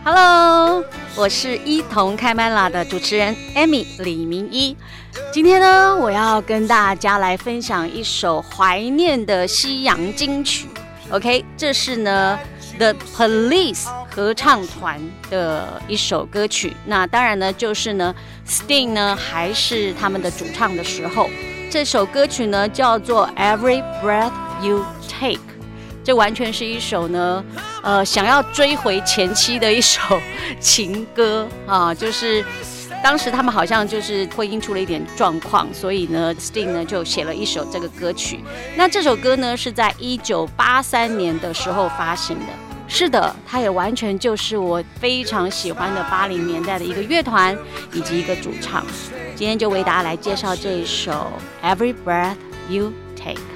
Hello， 我是一同开麦啦的主持人 Amy 李明一。今天呢，我要跟大家来分享一首怀念的西洋金曲。OK， 这是呢 The Police 合唱团的一首歌曲。那当然呢，就是呢 Sting 呢还是他们的主唱的时候，这首歌曲呢叫做 Every Breath You Take。这完全是一首呢，想要追回前妻的一首情歌啊，就是当时他们好像就是婚姻出了一点状况，所以呢 ，Sting 呢就写了一首这个歌曲。那这首歌呢是在1983年的时候发行的。是的，它也完全就是我非常喜欢的80年代的一个乐团以及一个主唱。今天就为大家来介绍这一首 Every Breath You Take。